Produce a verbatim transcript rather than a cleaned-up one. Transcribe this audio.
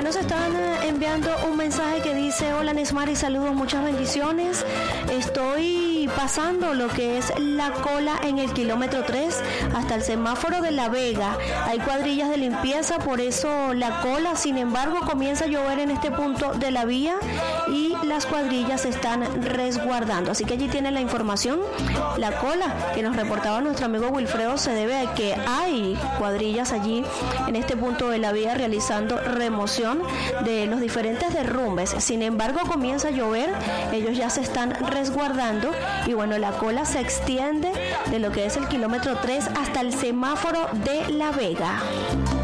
acá nos están enviando un mensaje que dice: hola Nesmari, saludos, muchas bendiciones. Estoy pasando lo que es la cola en el kilómetro tres hasta el semáforo de La Vega. Hay cuadrillas de limpieza, por eso la cola. Sin embargo, comienza a llover en este punto de la vía y las cuadrillas se están resguardando. Así que allí tienen la información. La cola que nos reportaba nuestro amigo Wilfredo se debe a que hay cuadrillas allí en este punto de la vía realizando remoción de los diferentes derrumbes. Sin embargo, comienza a llover, ellos ya se están resguardando y bueno, la cola se extiende de lo que es el kilómetro tres hasta el semáforo de La Vega.